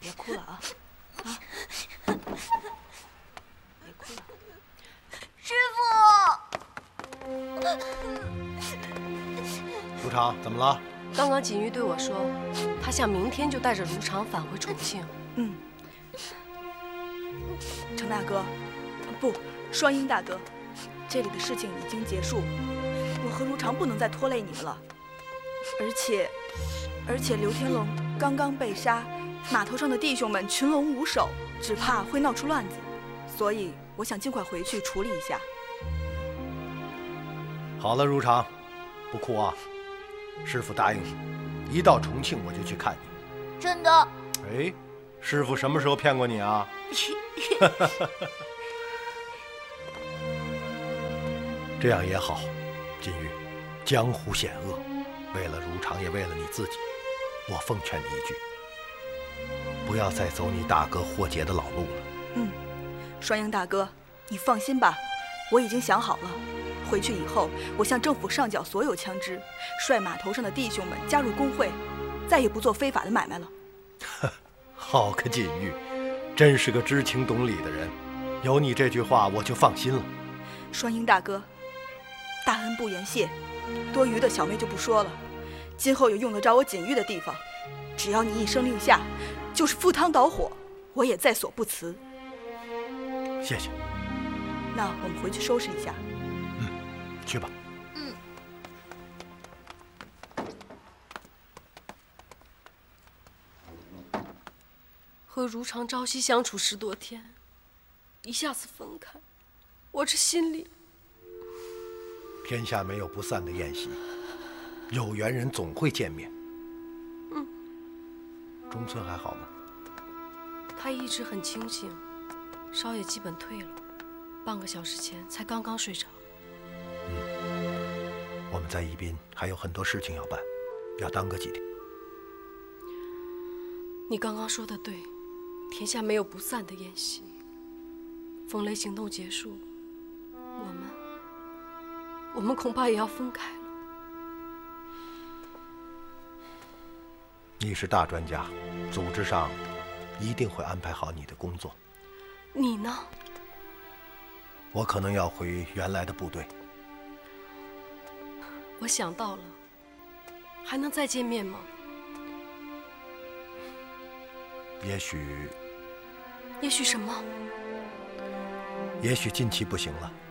别哭了啊！啊，别哭了。 师傅， 如常，怎么了？ 刚刚锦玉对我说，他想明天就带着如常返回重庆。 程大哥，不，双鹰大哥，这里的事情已经结束，我和如常不能再拖累你们了。而且刘天龙刚刚被杀，码头上的弟兄们群龙无首，只怕会闹出乱子，所以我想尽快回去处理一下。 好了，如常，不哭啊！师傅答应你，一到重庆我就去看你。 真的？ 哎，师傅什么时候骗过你啊？这样也好，金玉，江湖险恶，为了如常，也为了你自己，我奉劝你一句，不要再走你大哥霍杰的老路了。 双鹰大哥，你放心吧，我已经想好了。回去以后，我向政府上缴所有枪支，率码头上的弟兄们加入工会，再也不做非法的买卖了。 好个锦玉，真是个知情懂理的人，有你这句话我就放心了。 双鹰大哥，大恩不言谢，多余的小妹就不说了。今后有用得着我锦玉的地方，只要你一声令下，就是赴汤蹈火，我也在所不辞。 谢谢。 那我们回去收拾一下。 去吧。 和如常朝夕相处10多天，一下子分开，我这心里…… 天下没有不散的宴席，有缘人总会见面。中村还好吗？ 他一直很清醒，烧也基本退了，半个小时前才刚刚睡着。 我们在宜宾还有很多事情要办，要耽搁几天。 你刚刚说的对，天下没有不散的宴席。风雷行动结束，我们恐怕也要分开了。 你是大专家，组织上一定会安排好你的工作。 你呢？ 我可能要回原来的部队。 我想到了，还能再见面吗？ 也许什么？ 也许近期不行了。